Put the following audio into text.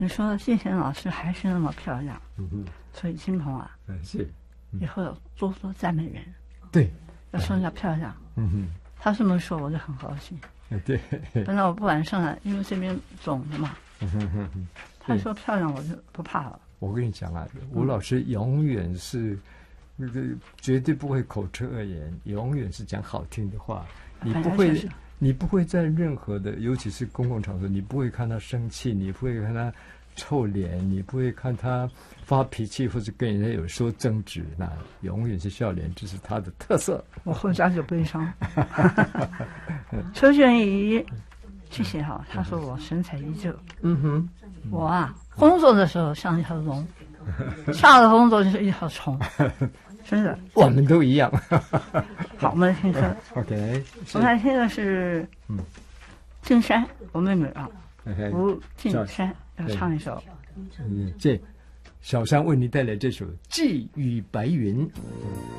你说谢贤老师还是那么漂亮，所以金鹏啊， 是以后要多多赞美人， 对， 要说人家漂亮。他这么说我就很高兴。 对， 本来我不敢上来，因为这边肿的嘛。他说漂亮，我就不怕了。 我跟你讲啊，吴老师永远是那个绝对不会口出恶言，永远是讲好听的话。你不会在任何的，尤其是公共场合，你不会看他生气，你不会看他臭脸，你不会看他发脾气或者跟人家有说争执，那永远是笑脸，这是他的特色。 我回家就悲伤。邱璇怡，谢谢哈，他说我神采依旧。我啊，工作的时候像一条龙，下了工作就是一条虫，真的。 我们都一样。 好，我们来听歌。 OK， 我们来听的是静山，我妹妹啊，吴静山要唱一首。 这小山为你带来这首《寄语白云》。